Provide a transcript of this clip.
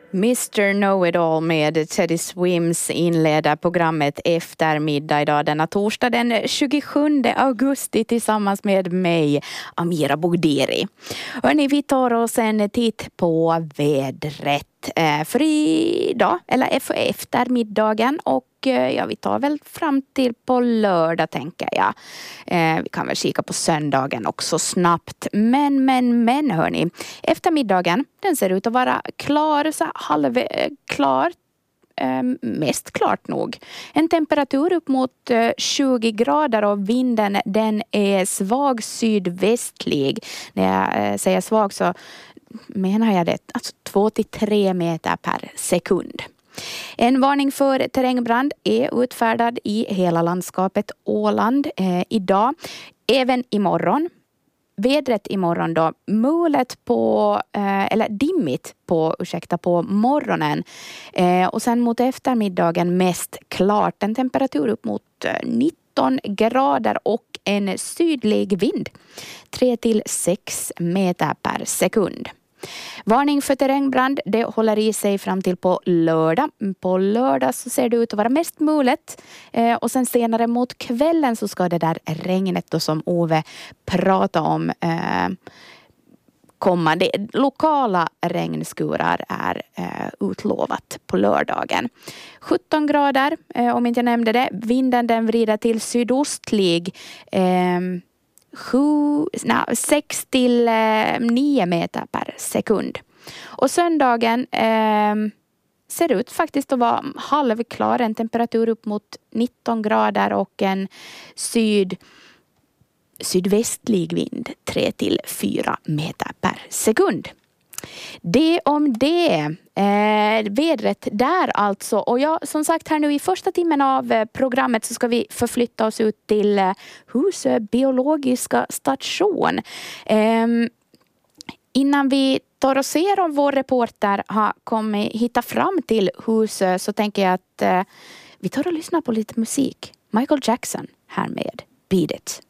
Mr. Know-It-All med Teddy Swims inleder programmet Eftermiddag idag denna torsdag den 27 augusti tillsammans med mig, Amira Bogdiri. Hörrni, vi tar oss en titt på vädret för idag, eller för eftermiddagen, och vi tar väl fram till på lördag tänker jag. Vi kan väl kika på söndagen också snabbt. Men hörni, eftermiddagen den ser ut att vara klar, så halvklar. Mest klart nog. En temperatur upp mot 20 grader och vinden den är svag sydvästlig. När jag säger svag så menar jag det, alltså 2-3 meter per sekund. En varning för terrängbrand är utfärdad i hela landskapet Åland idag. Även imorgon. Vädret imorgon då, mulet på, eller dimmigt på morgonen. Och sen mot eftermiddagen mest klart. En temperatur upp mot 19 grader och en sydlig vind. 3-6 meter per sekund. Varning för terrängbrand, det håller i sig fram till på lördag. På lördag så ser det ut att vara mest mulet. Och sen senare mot kvällen så ska det där regnet då som Ove pratade om komma. Lokala regnskurar är utlovat på lördagen. 17 grader, om inte jag nämnde det. Vinden den vrider till sydostlig. 6-9 meter per sekund. Och söndagen ser ut faktiskt att vara halvklar. En temperatur upp mot 19 grader och en sydvästlig vind 3-4 meter per sekund. Det om det. Vädret där alltså. Och som sagt här nu i första timmen av programmet så ska vi förflytta oss ut till Husö biologiska station. Innan vi tar och ser om vår reporter har hittat fram till Husö så tänker jag att vi tar och lyssnar på lite musik. Michael Jackson här med Beat It.